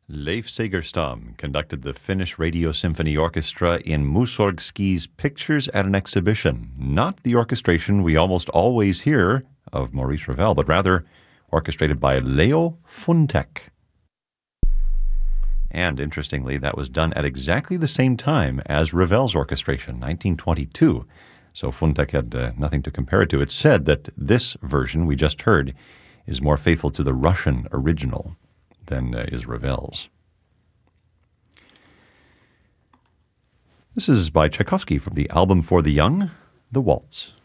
Leif Segerstam conducted the Finnish Radio Symphony Orchestra in Mussorgsky's Pictures at an Exhibition, not the orchestration we almost always hear of Maurice Ravel, but rather orchestrated by Leo Funtek. And interestingly, that was done at exactly the same time as Ravel's orchestration, 1922. So Funtek had nothing to compare it to. It's said that this version we just heard is more faithful to the Russian original than is Ravel's. This is by Tchaikovsky from the album for the young, The Waltz.